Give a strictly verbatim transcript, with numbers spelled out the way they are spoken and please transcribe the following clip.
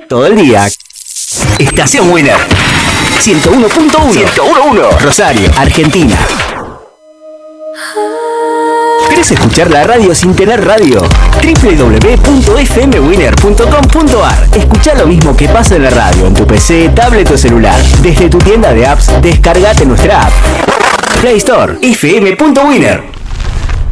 todo el día. Estación Winner. ciento uno punto uno. ciento uno punto uno. Rosario, Argentina. ¿Querés escuchar la radio sin tener radio? doble u doble u doble u punto f m winner punto com punto a r. Escuchá lo mismo que pasa en la radio en tu P C, tablet o celular. Desde tu tienda de apps, descargate nuestra app. Play Store, f m punto winner.